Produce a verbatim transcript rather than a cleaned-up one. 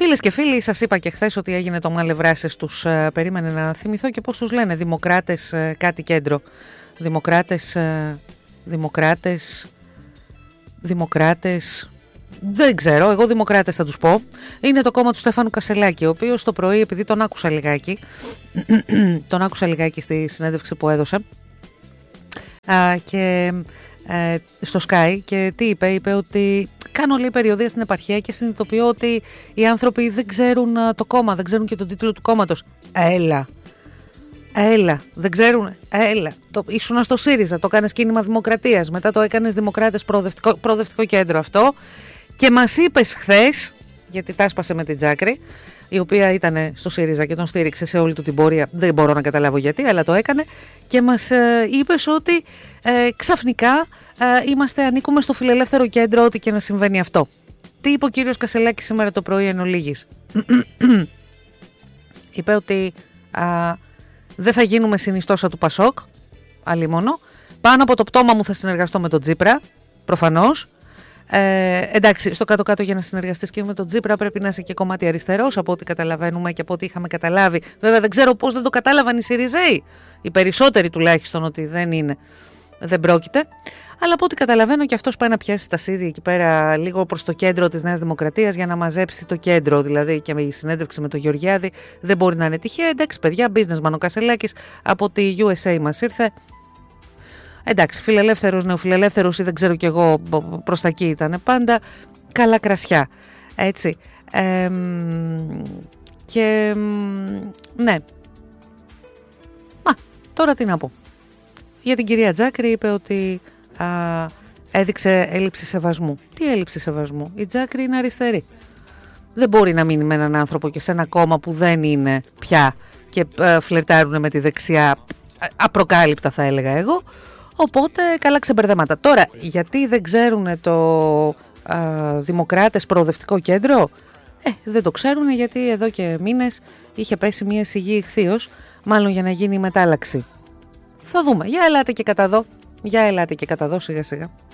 Φίλες και φίλοι, σας είπα και χθες ότι έγινε το Μαλευράσες, τους ε, περίμενε να θυμηθώ και πώς τους λένε, δημοκράτες ε, κάτι κέντρο, δημοκράτες, ε, δημοκράτες, δημοκράτες, δεν ξέρω, εγώ δημοκράτες θα τους πω. Είναι το κόμμα του Στέφανου Κασελάκη, ο οποίος το πρωί, επειδή τον άκουσα λιγάκι, τον άκουσα λιγάκι στη συνέντευξη που έδωσε α, και ε, στο Sky, και τι είπε, είπε ότι κάνω λίγη περιοδία στην επαρχία και συνειδητοποιώ ότι οι άνθρωποι δεν ξέρουν το κόμμα, δεν ξέρουν και τον τίτλο του κόμματος. Έλα, έλα, δεν ξέρουν, έλα. Το, ήσουνα στο ΣΥΡΙΖΑ, το κάνεις κίνημα δημοκρατίας, μετά το έκανες δημοκράτες προοδευτικό, προοδευτικό κέντρο αυτό και μας είπες χθες, γιατί τα έσπασε με την Τζάκρη, η οποία ήταν στο ΣΥΡΙΖΑ και τον στήριξε σε όλη του την πορεία, δεν μπορώ να καταλάβω γιατί, αλλά το έκανε, και μας ε, είπες ότι ε, ξαφνικά ε, είμαστε, ανήκουμε στο φιλελεύθερο κέντρο, ό,τι και να συμβαίνει αυτό. Τι είπε ο κύριος Κασελάκης σήμερα το πρωί εν ολίγης? Είπε ότι α, δεν θα γίνουμε συνιστόσα του Πασόκ, αλλήμονο. Πάνω από το πτώμα μου θα συνεργαστώ με τον Τσίπρα, προφανώς. Ε, εντάξει, στο κάτω-κάτω για να συνεργαστείς και με τον Τσίπρα πρέπει να είσαι και κομμάτι αριστερός, από ό,τι καταλαβαίνουμε και από ό,τι είχαμε καταλάβει. Βέβαια δεν ξέρω πώς δεν το κατάλαβαν οι ΣΥΡΙΖΑΙ, οι περισσότεροι τουλάχιστον, ότι δεν είναι, δεν πρόκειται. Αλλά από ό,τι καταλαβαίνω και αυτός πάει να πιάσει τα σίδη εκεί πέρα λίγο προς το κέντρο της Νέας Δημοκρατίας για να μαζέψει το κέντρο. Δηλαδή και με η συνέντευξη με τον Γεωργιάδη δεν μπορεί να είναι τυχαία. Εντάξει παιδιά, businessman ο Κασελάκης, από τη γιου ες έι μας ήρθε. Εντάξει, φιλελεύθερος, νεοφιλελεύθερος ή δεν ξέρω κι εγώ, προς τα εκεί ήταν πάντα, καλά κρασιά, έτσι. Ε, και ναι, μα τώρα τι να πω. Για την κυρία Τζάκρη είπε ότι α, έδειξε έλλειψη σεβασμού. Τι έλλειψη σεβασμού? Η Τζάκρη είναι αριστερή. Δεν μπορεί να μείνει με έναν άνθρωπο και σε ένα κόμμα που δεν είναι πια και ε, φλερτάρουν με τη δεξιά, απροκάλυπτα θα έλεγα εγώ. Οπότε καλά ξεμπερδέματα. Τώρα, γιατί δεν ξέρουν το α, Δημοκράτες Προοδευτικό Κέντρο? Ε, δεν το ξέρουν γιατί εδώ και μήνες είχε πέσει μια σιγή ηχθείος, μάλλον για να γίνει η μετάλλαξη. Θα δούμε. Για ελάτε και κατά δω. Για ελάτε και κατά δω σιγά σιγά.